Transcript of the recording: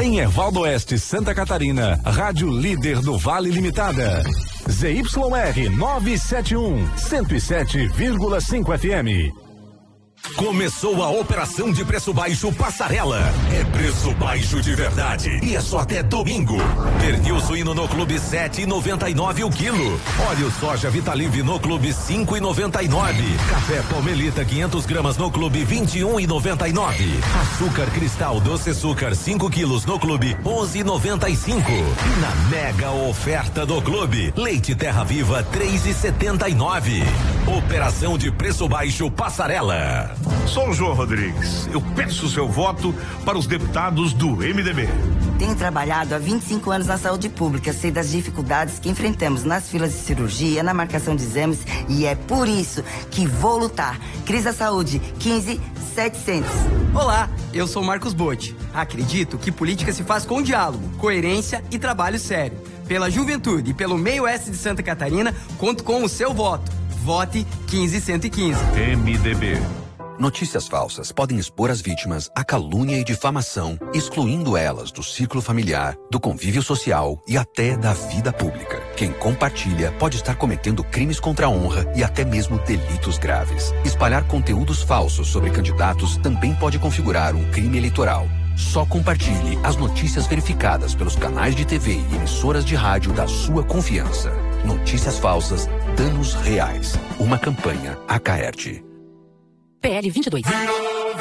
Em Ervaldo Oeste, Santa Catarina, Rádio Líder do Vale Limitada. ZYR 971, 107,5 FM. Começou a operação de preço baixo Passarela. É preço baixo de verdade. E é só até domingo. Pernil suíno no Clube 7,99 o quilo. Óleo soja Vitalive no Clube 5,99. Café Palmelita 500 gramas no Clube 21,99. Açúcar Cristal doce açúcar 5 quilos no Clube 11,95. E na mega oferta do Clube, leite Terra Viva 3,79. Operação de preço baixo Passarela. Sou o João Rodrigues. Eu peço seu voto para os deputados do MDB. Tenho trabalhado há 25 anos na saúde pública, sei das dificuldades que enfrentamos nas filas de cirurgia, na marcação de exames, e é por isso que vou lutar. Cris da Saúde, 15.700. Olá, eu sou Marcos Botti. Acredito que política se faz com diálogo, coerência e trabalho sério. Pela juventude e pelo meio oeste de Santa Catarina, conto com o seu voto. Vote 15.115. MDB. Notícias falsas podem expor as vítimas à calúnia e difamação, excluindo elas do círculo familiar, do convívio social e até da vida pública. Quem compartilha pode estar cometendo crimes contra a honra e até mesmo delitos graves. Espalhar conteúdos falsos sobre candidatos também pode configurar um crime eleitoral. Só compartilhe as notícias verificadas pelos canais de TV e emissoras de rádio da sua confiança. Notícias falsas, danos reais. Uma campanha Acaerte. PL 22.